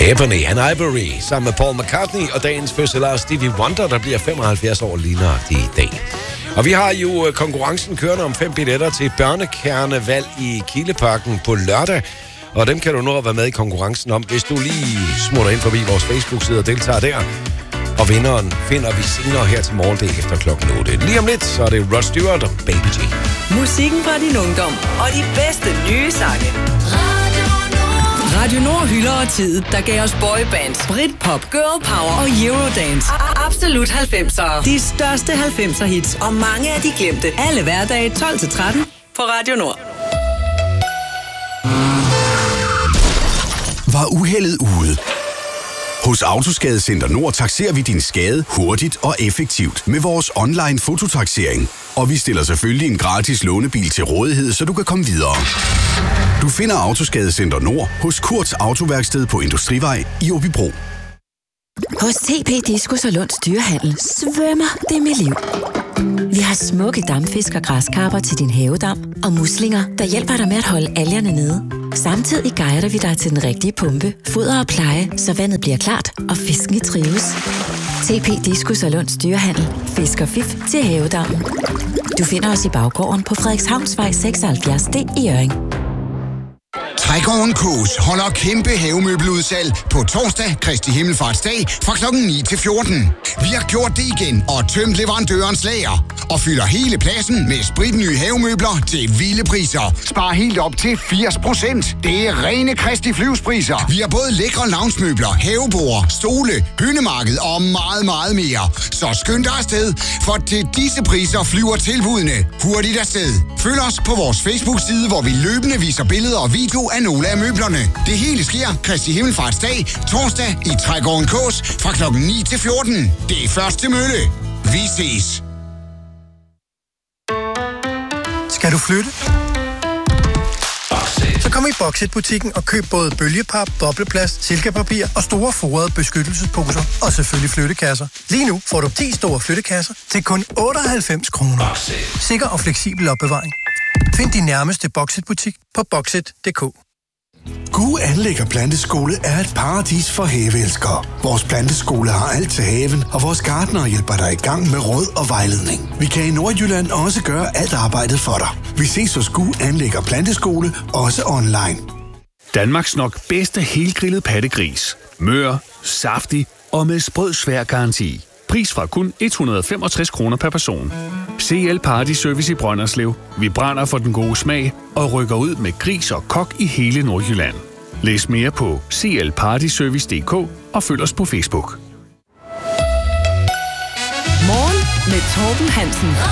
Ebony and Ivory sammen med Paul McCartney og dagens fødselar Stevie Wonder, der bliver 75 år lige nøjagtigt i dag. Og vi har jo konkurrencen kørende om 5 billetter til børnekarneval i Kileparken på lørdag. Og dem kan du nå at være med i konkurrencen om, hvis du lige smutter ind forbi vores Facebook-side og deltager der. Og vinderen finder vi senere her til morgen, det er efter klokken 8. Lige om lidt, så er det Rod Stewart og Baby G. Musikken fra din ungdom og de bedste nye sange. Radio Nord hylder tid, der gav os boybands, Britpop, Girl Power og Eurodance. Absolut 90'ere. De største 90'er hits og mange af de glemte. Alle hverdage 12-13 på Radio Nord. Var uheldet ude? Hos Autoskadecenter Nord takserer vi din skade hurtigt og effektivt med vores online fototaksering. Og vi stiller selvfølgelig en gratis lånebil til rådighed, så du kan komme videre. Du finder Autoskadecenter Nord hos Kurts Autoværksted på Industrivej i Åbybro. Hos TP Diskus og Lunds Dyrehandel svømmer det med liv. Vi har smukke damfisk og græskarper til din havedam og muslinger, der hjælper dig med at holde algerne nede. Samtidig guider vi dig til den rigtige pumpe, foder og pleje, så vandet bliver klart og fisken trives. TP Diskus og Lunds Dyrehandel. Fisk og fif til havedammen. Du finder os i baggården på Frederikshavnsvej 76D i Hjørring. Trækåren Kås holder kæmpe havemøbeludsalg på torsdag, Kristi Himmelfartsdag, fra klokken 9 til 14. Vi har gjort det igen og tømt leverandørens lager og fylder hele pladsen med spritnye havemøbler til vilde priser. Spar helt op til 80%. Det er rene Kristi Flyvspriser. Vi har både lækre loungemøbler, havebord, stole, høndemarked og meget, meget mere. Så skynd dig afsted, for til disse priser flyver tilbudene hurtigt afsted. Følg os på vores Facebook-side, hvor vi løbende viser billeder og video af nogle af møblerne. Det hele sker Kristi Himmelfartsdag, torsdag i Trækåren Kås fra klokken 9 til 14. Det er første mølle. Vi ses. Skal du flytte? Så kom i Boxit-butikken og køb både bølgepap, bobleplast, silkepapir og store forrede beskyttelsesposer. Og selvfølgelig flyttekasser. Lige nu får du 10 store flyttekasser til kun 98 kroner. Sikker og fleksibel opbevaring. Find din nærmeste Boxit-butik på boxit.dk. Gue Anlæg og Planteskole er et paradis for haveelskere. Vores planteskole har alt til haven, og vores gartnere hjælper dig i gang med råd og vejledning. Vi kan i Nordjylland også gøre alt arbejdet for dig. Vi ses hos Gue Anlæg og Planteskole, også online. Danmarks nok bedste helgrillet pattegris. Mør, saftig og med sprød svær garanti. Pris fra kun 165 kroner per person. CL Party Service i Brønderslev. Vi brænder for den gode smag og rykker ud med gris og kok i hele Nordjylland. Læs mere på clpartyservice.dk og følg os på Facebook. Morgen med Torben Hansen.